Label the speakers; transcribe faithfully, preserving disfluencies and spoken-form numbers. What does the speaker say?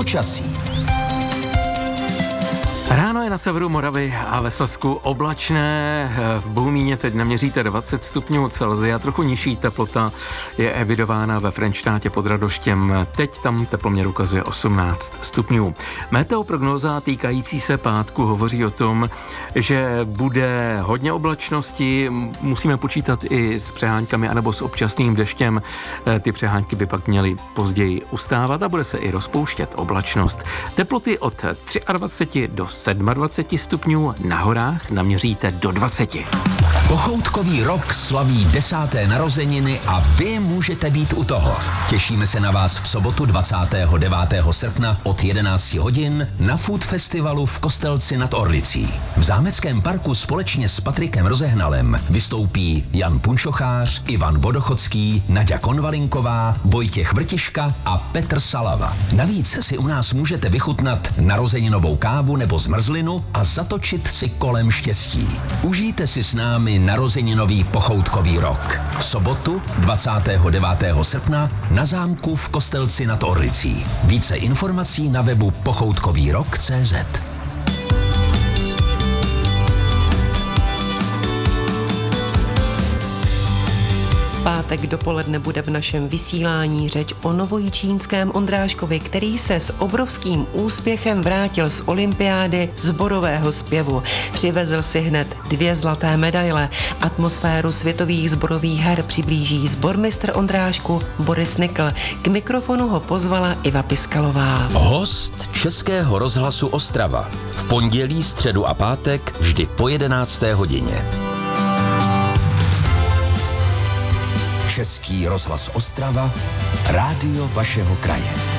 Speaker 1: Počasí.
Speaker 2: Ráno je na severu Moravy a ve Slezsku oblačné. V Bohumíně teď naměříte dvacet stupňů Celsia, trochu nižší teplota je evidována ve Frenštátě pod Radoštěm. Teď tam teploměr ukazuje osmnáct stupňů. Meteoprognóza týkající se pátku hovoří o tom, že bude hodně oblačnosti, musíme počítat i s přeháňkami anebo s občasným deštěm. Ty přehánky by pak měly později ustávat a bude se i rozpouštět oblačnost. Teploty od dvacet tři do dvacet sedm stupňů, na horách naměříte do dvacet.
Speaker 1: Pochoutkový rok slaví desáté narozeniny a vy můžete být u toho. Těšíme se na vás v sobotu dvacátého devátého srpna od jedenáct hodin na Food Festivalu v Kostelci nad Orlicí. V Zámeckém parku společně s Patrikem Rozehnalem vystoupí Jan Punčochář, Ivan Vodochodský, Naďa Konvalinková, Vojtěch Vrtiška a Petr Salava. Navíc si u nás můžete vychutnat narozeninovou kávu nebo zmrzlinu a zatočit si kolem štěstí. Užijte si s námi narozeninový pochoutkový rok. V sobotu dvacátého devátého srpna na zámku v Kostelci nad Orlicí. Více informací na webu pochoutkový rok tečka cé zet.
Speaker 3: Pátek dopoledne bude v našem vysílání řeč o novojičínském Ondráškovi, který se s obrovským úspěchem vrátil z olympiády sborového zpěvu. Přivezl si hned dvě zlaté medaile. Atmosféru světových sborových her přiblíží sbormistr Ondrášku Boris Nikl. K mikrofonu ho pozvala Iva Piskalová.
Speaker 1: Host Českého rozhlasu Ostrava. V pondělí, středu a pátek vždy po jedenácté hodině. Český rozhlas Ostrava, rádio vašeho kraje.